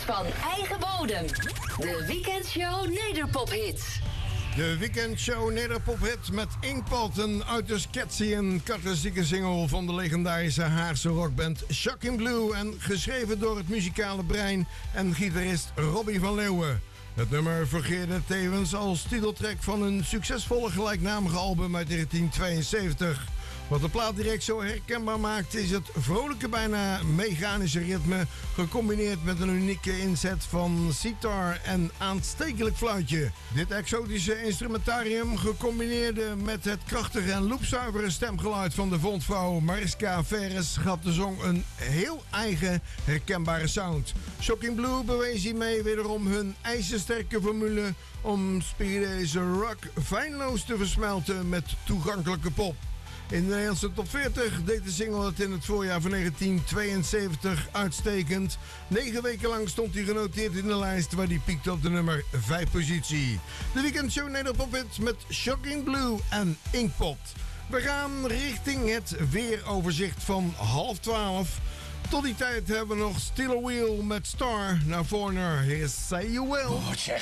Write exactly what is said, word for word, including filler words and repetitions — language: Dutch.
van eigen bodem. De Weekendshow Nederpophits. De Weekendshow Nederpophits met Inkpot, een uiterst catchy en karakteristieke single van de legendarische Haagse rockband Shocking Blue en geschreven door het muzikale brein en gitarist Robbie van Leeuwen. Het nummer fungeerde tevens als titeltrack van een succesvolle gelijknamige album uit negentien tweeënzeventig. Wat de plaat direct zo herkenbaar maakt is het vrolijke, bijna mechanische ritme, gecombineerd met een unieke inzet van sitar en aanstekelijk fluitje. Dit exotische instrumentarium, gecombineerd met het krachtige en loopzuivere stemgeluid van de frontvrouw Mariska Veres, gaf de song een heel eigen herkenbare sound. Shocking Blue bewees hiermee wederom hun ijzersterke formule om psychedelische rock feilloos te versmelten met toegankelijke pop. In de Nederlandse top veertig deed de single het in het voorjaar van negentien tweeënzeventig uitstekend. Negen weken lang stond hij genoteerd in de lijst, waar hij piekte op de nummer vijf positie. De Weekendshow Nederpophits met Shocking Blue en Inkpot. We gaan richting het weeroverzicht van half twaalf. Tot die tijd hebben we nog Still a Wheel met Star naar Foreigner. Here's Say You Will.